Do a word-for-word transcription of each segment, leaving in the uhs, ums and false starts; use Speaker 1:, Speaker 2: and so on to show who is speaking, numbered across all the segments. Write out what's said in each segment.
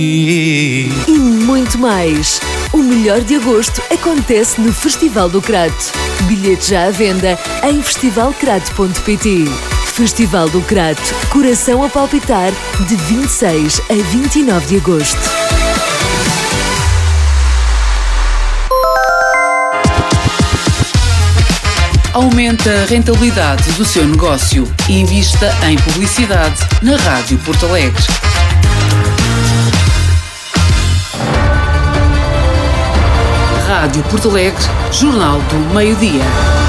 Speaker 1: E muito mais. O melhor de agosto acontece no Festival do Crato. Bilhetes já à venda em festival crato ponto pt. Festival do Crato, coração a palpitar, de vinte e seis a vinte e nove de agosto.
Speaker 2: Aumente a rentabilidade do seu negócio e invista em publicidade na Rádio Porto Alegre. Rádio Porto Alegre, Jornal do Meio-Dia.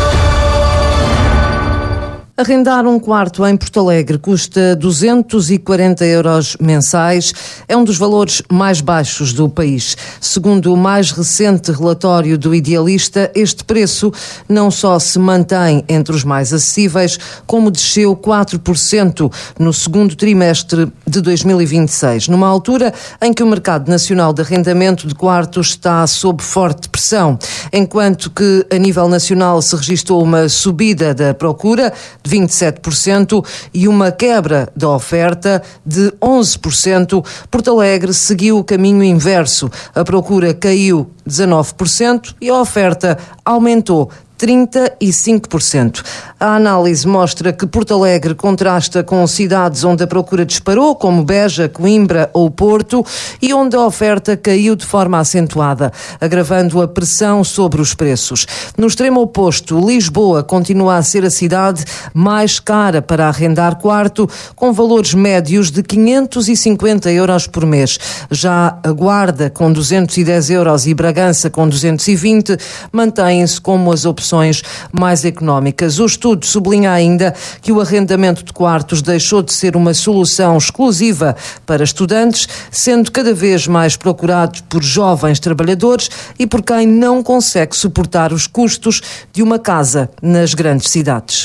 Speaker 3: Arrendar um quarto em Porto Alegre custa duzentos e quarenta euros mensais. É um dos valores mais baixos do país. Segundo o mais recente relatório do Idealista, este preço não só se mantém entre os mais acessíveis, como desceu quatro por cento no segundo trimestre de dois mil e vinte e seis, numa altura em que o mercado nacional de arrendamento de quartos está sob forte pressão. Enquanto que, a nível nacional, se registrou uma subida da procura de vinte e sete por cento e uma quebra da oferta de onze por cento, Porto Alegre seguiu o caminho inverso. A procura caiu dezanove por cento e a oferta aumentou trinta e cinco por cento. A análise mostra que Porto Alegre contrasta com cidades onde a procura disparou, como Beja, Coimbra ou Porto, e onde a oferta caiu de forma acentuada, agravando a pressão sobre os preços. No extremo oposto, Lisboa continua a ser a cidade mais cara para arrendar quarto, com valores médios de quinhentos e cinquenta euros por mês. Já a Guarda, com duzentos e dez euros, e Bragança, com duzentos e vinte, mantêm-se como as opções mais económicas. O estudo sublinha ainda que o arrendamento de quartos deixou de ser uma solução exclusiva para estudantes, sendo cada vez mais procurado por jovens trabalhadores e por quem não consegue suportar os custos de uma casa nas grandes cidades.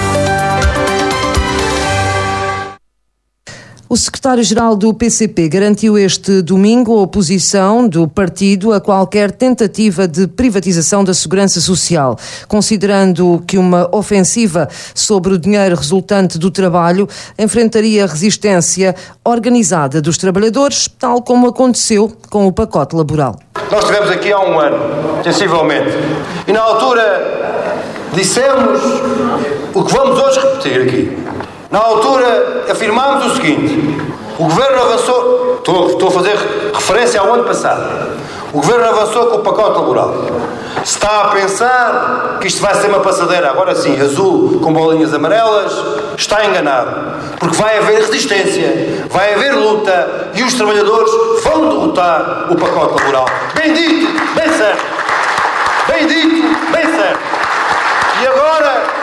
Speaker 3: O secretário-geral do P C P garantiu este domingo a oposição do partido a qualquer tentativa de privatização da segurança social, considerando que uma ofensiva sobre o dinheiro resultante do trabalho enfrentaria resistência organizada dos trabalhadores, tal como aconteceu com o pacote laboral.
Speaker 4: Nós estivemos aqui há um ano, sensivelmente, e na altura dissemos o que vamos hoje repetir aqui. Na altura, afirmámos o seguinte: o Governo avançou, estou, estou a fazer referência ao ano passado, o Governo avançou com o pacote laboral. Se está a pensar que isto vai ser uma passadeira, agora sim, azul com bolinhas amarelas, está enganado. Porque vai haver resistência, vai haver luta e os trabalhadores vão derrotar o pacote laboral. Bem dito, bem certo. Bem dito, bem certo. E agora...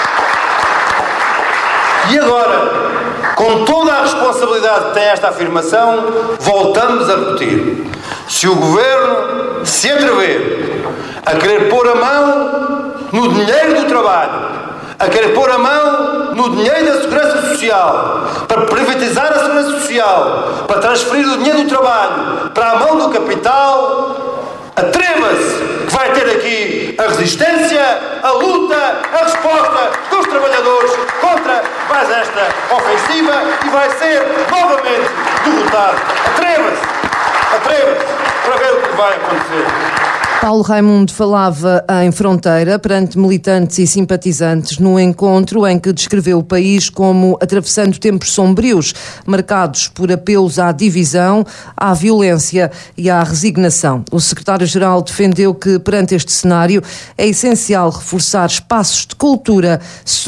Speaker 4: E agora, com toda a responsabilidade que tem esta afirmação, voltamos a repetir. Se o Governo se atrever a querer pôr a mão no dinheiro do trabalho, a querer pôr a mão no dinheiro da segurança social, para privatizar a segurança social, para transferir o dinheiro do trabalho para a mão do capital, atreva-se, que vai ter aqui a resistência, a luta, a resposta dos trabalhadores contra mais esta ofensiva e vai ser novamente derrotado. Atreva-se, atreva-se, para ver o que vai acontecer.
Speaker 3: Paulo Raimundo falava em Fronteira perante militantes e simpatizantes no encontro em que descreveu o país como atravessando tempos sombrios, marcados por apelos à divisão, à violência e à resignação. O secretário-geral defendeu que, perante este cenário, é essencial reforçar espaços de cultura